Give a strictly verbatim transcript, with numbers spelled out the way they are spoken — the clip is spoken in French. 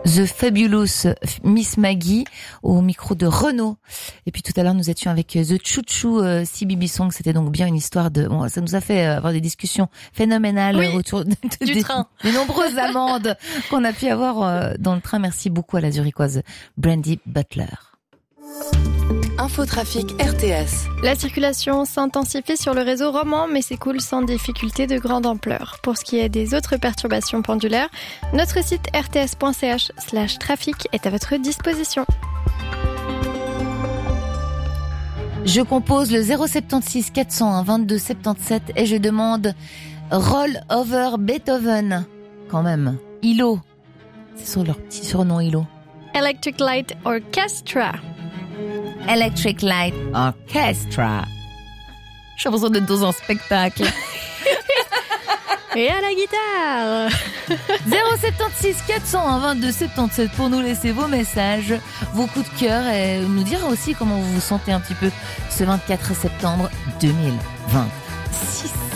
The Fabulous Miss Maggie au micro de Renaud. Et puis tout à l'heure nous étions avec The Choo Choo euh, C B B Song. C'était donc bien une histoire de... Bon, ça nous a fait avoir des discussions phénoménales oui, autour de, de, du des, train. des nombreuses amendes qu'on a pu avoir euh, dans le train. Merci beaucoup à la Zurichoise Brandy Butler. Infotrafic R T S. La circulation s'intensifie sur le réseau roman, mais s'écoule sans difficulté de grande ampleur. Pour ce qui est des autres perturbations pendulaires, notre site r t s point c h slash trafic est à votre disposition. Je compose le zéro soixante-seize quatre cent un vingt-deux soixante-dix-sept et je demande Roll Over Beethoven. Quand même. I L O. C'est sur leur petit surnom I L O. Electric Light Orchestra. Electric Light Orchestra. J'ai l'impression d'être dans un spectacle. Et à la guitare. zéro soixante-seize quatre cent un vingt-deux soixante-dix-sept pour nous laisser vos messages, vos coups de cœur et nous dire aussi comment vous vous sentez un petit peu ce vingt-quatre septembre deux mille vingt-six.